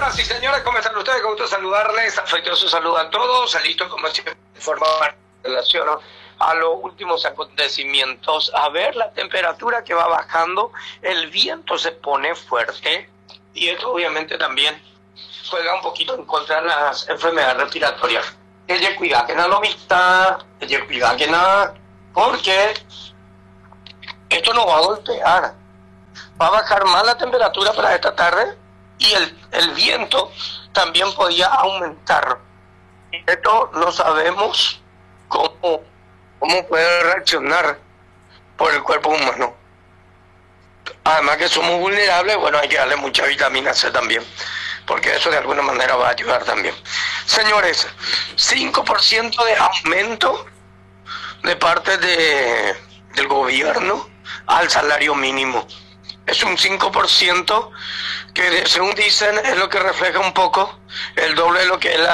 Señoras y señores, ¿cómo están ustedes? Con gusto saludarles, afectuoso saludo a todos, listo como siempre, informar en relación a los últimos acontecimientos. A ver, la temperatura que va bajando, el viento se pone fuerte y esto obviamente también juega un poquito en contra de las enfermedades respiratorias. Ella cuida que no lo vista, ella cuida que nada, porque esto nos va a golpear. Va a bajar más la temperatura para esta tarde y el viento también podía aumentar. Esto no sabemos cómo puede reaccionar por el cuerpo humano. Además que somos vulnerables, bueno, hay que darle mucha vitamina C también, porque eso de alguna manera va a ayudar también. Señores, 5% de aumento de parte del gobierno al salario mínimo. Es un 5% que, según dicen, es lo que refleja un poco el doble de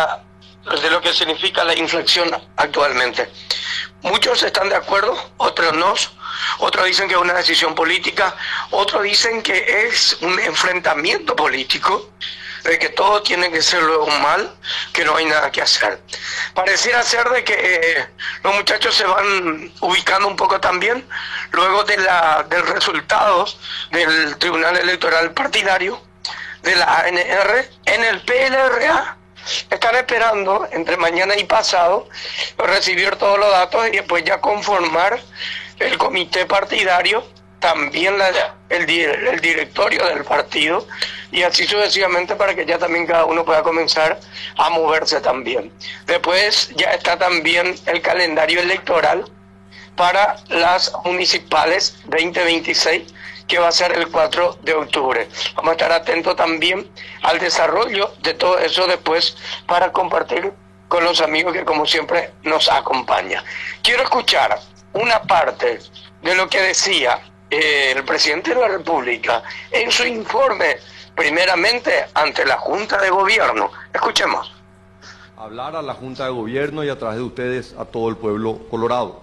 lo que significa la inflación actualmente. Muchos están de acuerdo, otros no. Otros dicen que es una decisión política, otros dicen que es un enfrentamiento político, de que todo tiene que ser luego mal, que no hay nada que hacer. Pareciera ser de que los muchachos se van ubicando un poco también, luego del resultado del Tribunal Electoral Partidario, de la ANR, en el PLRA. Están esperando entre mañana y pasado recibir todos los datos y después ya conformar el comité partidario, también el directorio del partido, y así sucesivamente, para que ya también cada uno pueda comenzar a moverse también. Después ya está también el calendario electoral para las municipales 2026, que va a ser el 4 de octubre. Vamos a estar atentos también al desarrollo de todo eso después para compartir con los amigos que como siempre nos acompañan. Quiero escuchar una parte de lo que decía el presidente de la República en su informe, primeramente ante la Junta de Gobierno. Escuchemos. Hablar a la Junta de Gobierno y a través de ustedes a todo el pueblo colorado.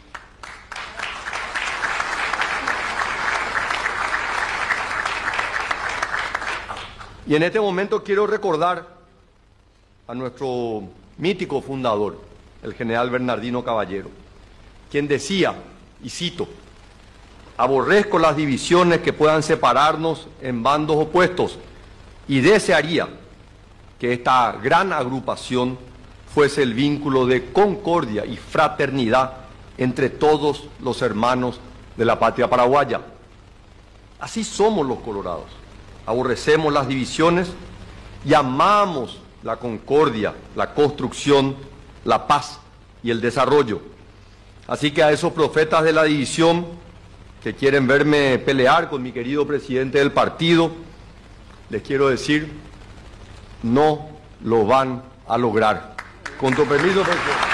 Y en este momento quiero recordar a nuestro mítico fundador, el general Bernardino Caballero, quien decía, y cito: aborrezco las divisiones que puedan separarnos en bandos opuestos y desearía que esta gran agrupación fuese el vínculo de concordia y fraternidad entre todos los hermanos de la patria paraguaya. Así somos los colorados. Aborrecemos las divisiones y amamos la concordia, la construcción, la paz y el desarrollo. Así que a esos profetas de la división que quieren verme pelear con mi querido presidente del partido, les quiero decir, no lo van a lograr. Con tu permiso, presidente.